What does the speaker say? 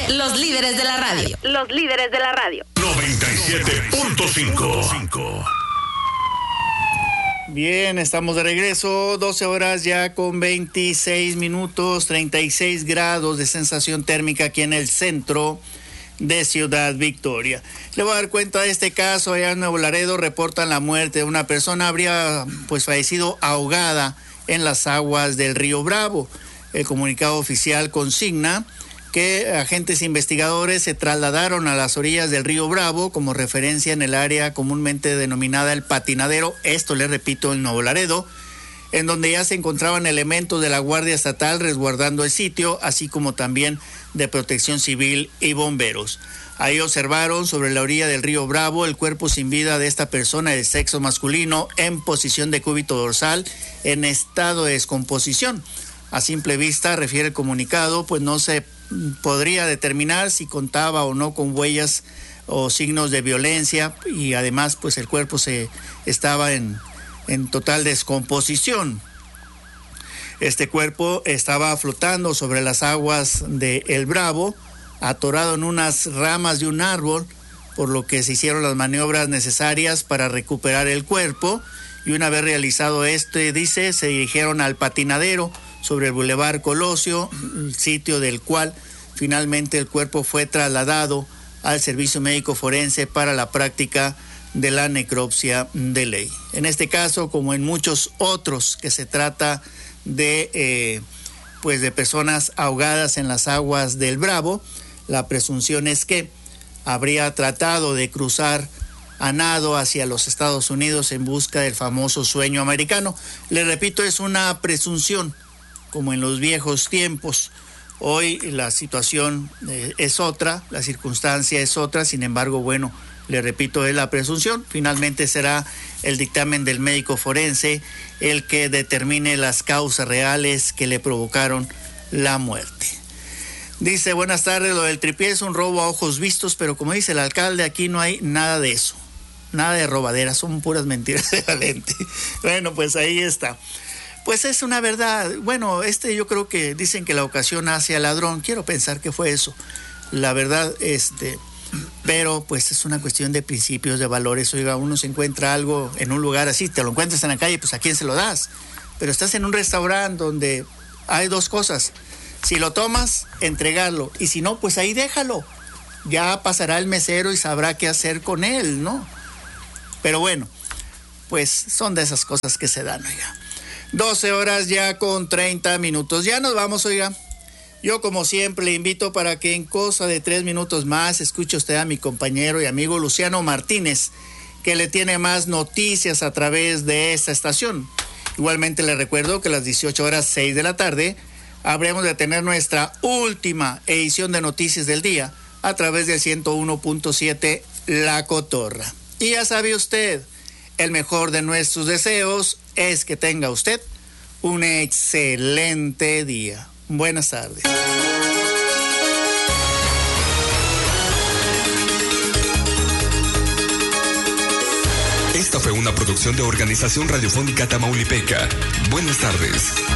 Los líderes de la radio. Los líderes de la radio. 97.5. Bien, estamos de regreso, 12 horas ya con 26 minutos, 36 grados de sensación térmica aquí en el centro de Ciudad Victoria. Le voy a dar cuenta de este caso. Allá en Nuevo Laredo reportan la muerte de una persona, habría fallecido ahogada en las aguas del río Bravo. El comunicado oficial consigna que agentes investigadores se trasladaron a las orillas del río Bravo como referencia en el área comúnmente denominada El Patinadero, esto le repito, en Nuevo Laredo, en donde ya se encontraban elementos de la Guardia Estatal resguardando el sitio, así como también de Protección Civil y bomberos. Ahí observaron sobre la orilla del río Bravo el cuerpo sin vida de esta persona de sexo masculino en posición de cúbito dorsal en estado de descomposición. A simple vista, refiere el comunicado, pues no se podría determinar si contaba o no con huellas o signos de violencia, y además pues el cuerpo estaba en total descomposición. Este cuerpo estaba flotando sobre las aguas de El Bravo, atorado en unas ramas de un árbol, por lo que se hicieron las maniobras necesarias para recuperar el cuerpo, y una vez realizado se dirigieron al Patinadero sobre el Boulevard Colosio, sitio del cual finalmente el cuerpo fue trasladado al Servicio Médico Forense para la práctica de la necropsia de ley. En este caso, como en muchos otros, que se trata de personas ahogadas en las aguas del Bravo, la presunción es que habría tratado de cruzar a nado hacia los Estados Unidos en busca del famoso sueño americano. Le repito, es una presunción, como en los viejos tiempos. Hoy la situación es otra, la circunstancia es otra, sin embargo, bueno, le repito, es la presunción. Finalmente será el dictamen del médico forense el que determine las causas reales que le provocaron la muerte. Dice, buenas tardes, lo del tripié es un robo a ojos vistos, pero como dice el alcalde, aquí no hay nada de eso, nada de robadera, son puras mentiras de la gente. Bueno, pues ahí está. Pues es una verdad. Bueno, yo creo que dicen que la ocasión hace al ladrón. Quiero pensar que fue eso. La verdad, pero pues es una cuestión de principios, de valores. Oiga, uno se encuentra algo en un lugar así, te lo encuentras en la calle, pues ¿a quién se lo das? Pero estás en un restaurante donde hay dos cosas. Si lo tomas, entregarlo. Y si no, pues ahí déjalo. Ya pasará el mesero y sabrá qué hacer con él, ¿no? Pero bueno, pues son de esas cosas que se dan, oiga. 12 horas ya con 30 minutos. Ya nos vamos, oiga. Yo, como siempre, le invito para que en cosa de 3 minutos más escuche usted a mi compañero y amigo Luciano Martínez, que le tiene más noticias a través de esta estación. Igualmente le recuerdo que a las 18 horas 6 de la tarde habremos de tener nuestra última edición de Noticias del Día a través del 101.7 La Cotorra. Y ya sabe usted, el mejor de nuestros deseos es que tenga usted un excelente día. Buenas tardes. Esta fue una producción de Organización Radiofónica Tamaulipeca. Buenas tardes.